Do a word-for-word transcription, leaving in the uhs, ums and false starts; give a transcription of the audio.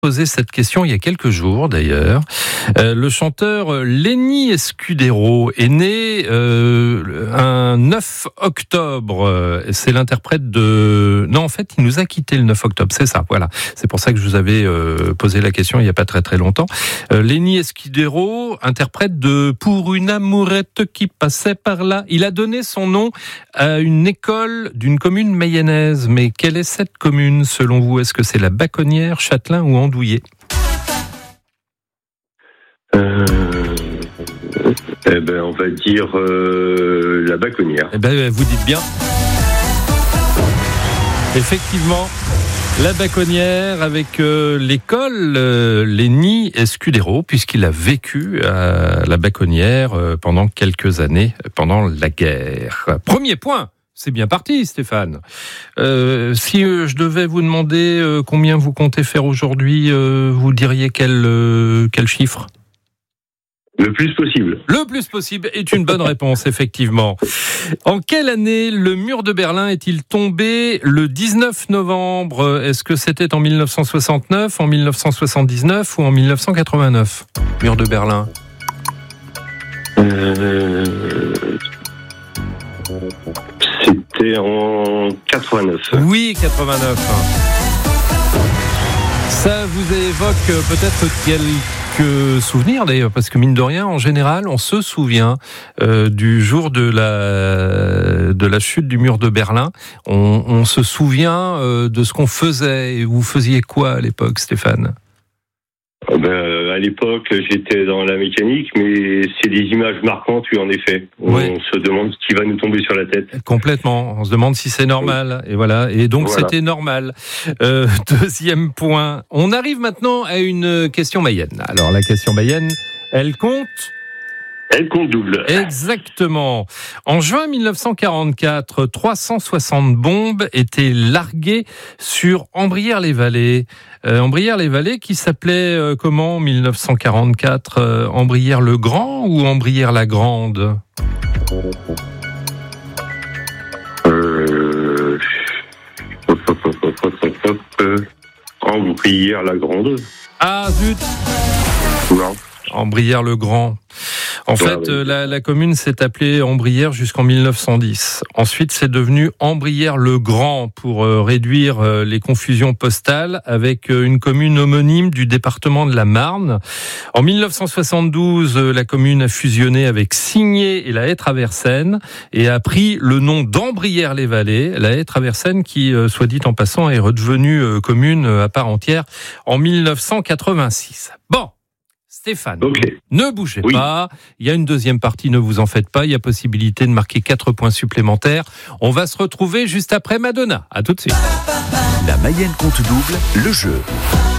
Posé cette question il y a quelques jours d'ailleurs. Euh, le chanteur Lenny Escudero est né euh, un neuf octobre. C'est l'interprète de... Non, en fait, il nous a quitté le neuf octobre, c'est ça, voilà. C'est pour ça que je vous avais euh, posé la question il n'y a pas très très longtemps. Euh, Lenny Escudero, interprète de Pour une amourette qui passait par là. Il a donné son nom à une école d'une commune mayonnaise. Mais quelle est cette commune selon vous? Est-ce que c'est la Baconnière, Châtelain ou Andouillé? Euh, eh ben, on va dire euh, la Baconnière. Eh ben, vous dites bien. Effectivement, la Baconnière avec euh, l'école euh, Lenny Escudero, puisqu'il a vécu à la Baconnière euh, pendant quelques années, pendant la guerre. Premier point. C'est bien parti, Stéphane. Euh, si euh, je devais vous demander euh, combien vous comptez faire aujourd'hui, euh, vous diriez quel, euh, quel chiffre ? Le plus possible. Le plus possible est une bonne réponse, effectivement. En quelle année le mur de Berlin est-il tombé le dix-neuf novembre ? Est-ce que c'était en mille neuf cent soixante-neuf, en mille neuf cent soixante-dix-neuf ou en mille neuf cent quatre-vingt-neuf ? Mur de Berlin. Euh... C'était en quatre-vingt-neuf. Oui, quatre-vingt-neuf. Ça vous évoque peut-être quelques souvenirs d'ailleurs, parce que mine de rien, en général, on se souvient euh, du jour de la, de la chute du mur de Berlin. On, on se souvient euh, de ce qu'on faisait. Et vous faisiez quoi à l'époque, Stéphane ? Ben, à l'époque, j'étais dans la mécanique, mais c'est des images marquantes, oui, en effet. On oui. se demande ce qui va nous tomber sur la tête. Complètement. On se demande si c'est normal. Oui. Et voilà. Et donc, voilà. C'était normal. Euh, deuxième point. On arrive maintenant à une question mayenne. Alors, la question mayenne, elle compte... Elle compte double. Exactement. En juin mille neuf cent quarante-quatre, trois cent soixante bombes étaient larguées sur Ambrières-les-Vallées. Euh, Ambrières-les-Vallées qui s'appelait euh, comment en mille neuf cent quarante-quatre euh, Ambrières-le-Grand ou Ambrières-la-Grande ? Euh... Ambrières-la-Grande. Ah zut ! Non. Ambrières-le-Grand. En fait, euh, la, la commune s'est appelée Ambrières jusqu'en mille neuf cent dix. Ensuite, c'est devenu Ambrières-le-Grand pour euh, réduire euh, les confusions postales avec euh, une commune homonyme du département de la Marne. En mille neuf cent soixante-douze, euh, la commune a fusionné avec Signé et la Haye-Traversenne et a pris le nom d'Ambrières-les-Vallées. La Haye-Traversenne qui, euh, soit dit en passant, est redevenue euh, commune euh, à part entière en mille neuf cent quatre-vingt-six. Bon. Stéphane, okay. Ne bougez oui. pas. Il y a une deuxième partie, ne vous en faites pas. Il y a possibilité de marquer quatre points supplémentaires. On va se retrouver juste après Madonna. À tout de suite. La Mayenne compte double, le jeu.